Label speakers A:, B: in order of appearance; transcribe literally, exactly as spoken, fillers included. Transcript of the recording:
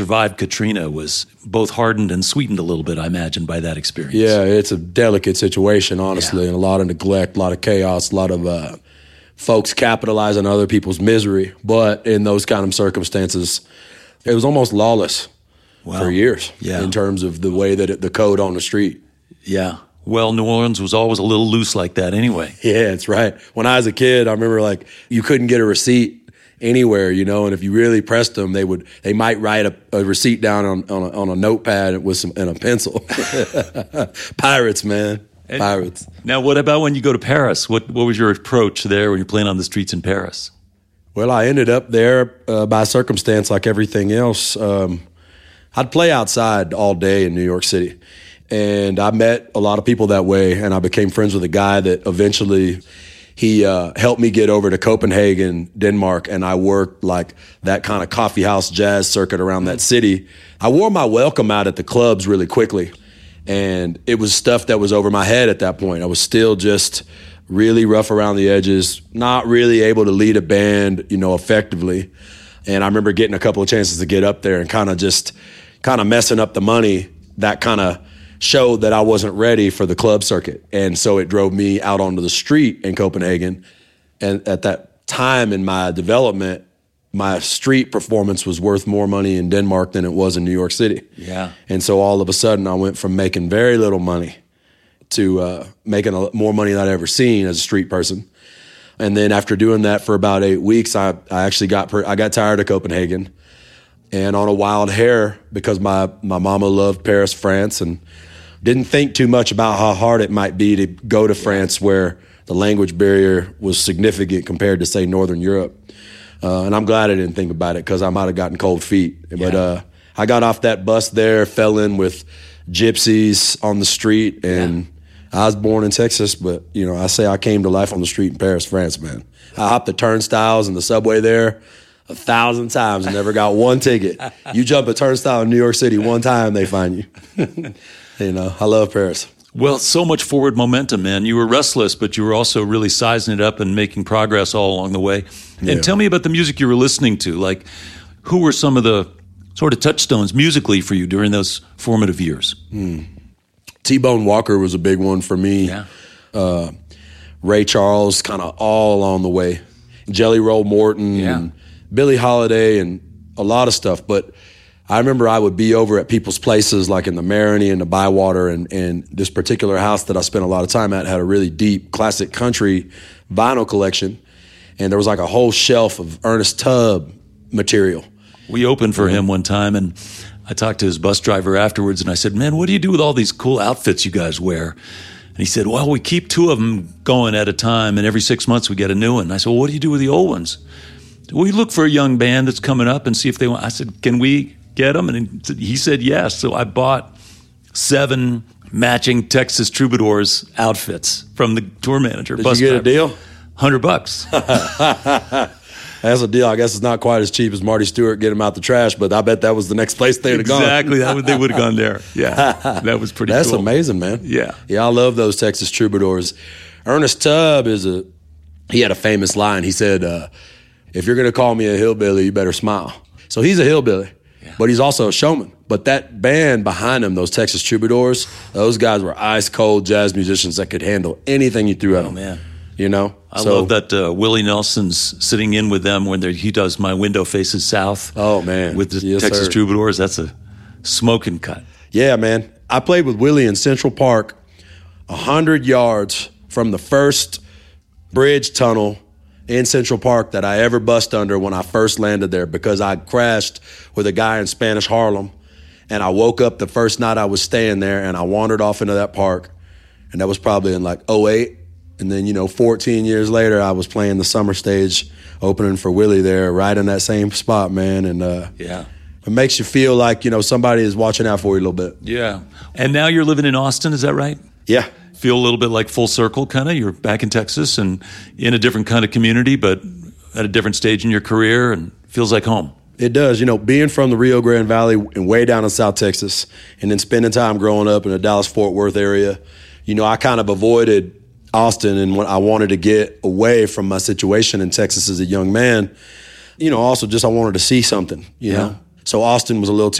A: survived Katrina was both hardened and sweetened a little bit, I imagine, by that experience.
B: Yeah, it's a delicate situation, honestly,
A: Yeah.
B: and a lot of neglect, a lot of chaos, a lot of uh, folks capitalizing on other people's misery. But in those kind of circumstances, it was almost lawless
A: Wow.
B: for years
A: Yeah.
B: in terms of the way that it, the code on the street.
A: Yeah. Well, New Orleans was always a little loose like that anyway.
B: Yeah, that's right. When I was a kid, I remember like you couldn't get a receipt anywhere, you know, and if you really pressed them, they would they might write a, a receipt down on on a, on a notepad with some and a pencil. Pirates, man,
A: And
B: pirates.
A: Now, what about when you go to Paris? What what was your approach there when you're playing on the streets in Paris?
B: Well, I ended up there uh, by circumstance, like everything else. Um, I'd play outside all day in New York City, and I met a lot of people that way, and I became friends with a guy that eventually. He uh, helped me get over to Copenhagen, Denmark, and I worked like that kind of coffee house jazz circuit around that city. I wore my welcome out at the clubs really quickly, and it was stuff that was over my head at that point. I was still just really rough around the edges, not really able to lead a band, you know, effectively. And I remember getting a couple of chances to get up there and kind of just kind of messing up the money. That kind of showed that I wasn't ready for the club circuit. And so it drove me out onto the street in Copenhagen. And at that time in my development, my street performance was worth more money in Denmark than it was in New York City.
A: Yeah.
B: And so all of a sudden I went from making very little money to uh, making a, more money than I'd ever seen as a street person. And then after doing that for about eight weeks, I, I actually got per, I got tired of Copenhagen. And on a wild hair, because my, my mama loved Paris, France, and didn't think too much about how hard it might be to go to France where the language barrier was significant compared to, say, Northern Europe. Uh, and I'm glad I didn't think about it because I might have gotten cold feet.
A: Yeah.
B: But uh, I got off that bus there, fell in with gypsies on the street, and yeah. I was born in Texas, but, you know, I say I came to life on the street in Paris, France, man. I hopped the turnstiles and the subway there a thousand times and never got one ticket. You jump a turnstile in New York City one time, they find you. You know, I love Paris.
A: Well, so much forward momentum, man. You were restless, but you were also really sizing it up and making progress all along the way.
B: Yeah.
A: And tell me about the music you were listening to. Like, who were some of the sort of touchstones musically for you during those formative years?
B: Mm. T-Bone Walker was a big one for me.
A: Yeah.
B: Uh, Ray Charles, kind of all along the way. Jelly Roll Morton,
A: Yeah.
B: and Billie Holiday, and a lot of stuff. But I remember I would be over at people's places like in the Marigny and the Bywater, and, and this particular house that I spent a lot of time at had a really deep classic country vinyl collection. And there was like a whole shelf of Ernest Tubb material.
A: We opened for him one time, and I talked to his bus driver afterwards, and I said, man, what do you do with all these cool outfits you guys wear? And he said, well, we keep two of them going at a time, and every six months we get a new one. And I said, well, what do you do with the old ones? We look for a young band that's coming up and see if they want. I said, can we get them? And he said yes. So I bought seven matching Texas Troubadours outfits from the tour manager.
B: Did you get a deal?
A: Hundred bucks.
B: That's a deal. I guess it's not quite as cheap as Marty Stewart getting them out the trash, but I bet that was the next place they'd have gone.
A: Exactly. That would, they would have gone there. Yeah. That was pretty
B: That's
A: cool.
B: amazing, man.
A: Yeah.
B: Yeah, I love those Texas Troubadours. Ernest Tubb is a, he had a famous line. He said, uh, if you're going to call me a hillbilly, you better smile. So he's a hillbilly, yeah. but he's also a showman. But that band behind him, those Texas Troubadours, those guys were ice cold jazz musicians that could handle anything you threw at
A: Oh,
B: them.
A: man.
B: You know?
A: I
B: so,
A: love that uh, Willie Nelson's sitting in with them when he does My Window Faces South.
B: Oh, man.
A: With the
B: Yes,
A: Texas
B: sir.
A: Troubadours. That's a smoking cut.
B: Yeah, man. I played with Willie in Central Park, one hundred yards from the first bridge tunnel in Central Park that I ever bust under when I first landed there, because I crashed with a guy in Spanish Harlem, and I woke up the first night I was staying there, and I wandered off into that park, and that was probably in like oh eight. And then, you know, fourteen years later, I was playing the summer stage, opening for Willie there, right in that same spot, man. And uh,
A: Yeah.
B: it makes you feel like, you know, somebody is watching out for you a little bit.
A: Yeah. And now you're living in Austin, is that right?
B: Yeah.
A: Feel a little bit like full circle, kind of? You're back in Texas and in a different kind of community, but at a different stage in your career, and feels like home.
B: It does. You know, being from the Rio Grande Valley and way down in South Texas, and then spending time growing up in the Dallas-Fort Worth area, you know, I kind of avoided Austin, and when I wanted to get away from my situation in Texas as a young man, you know, also just I wanted to see something, you
A: Yeah.
B: know. So Austin was a little too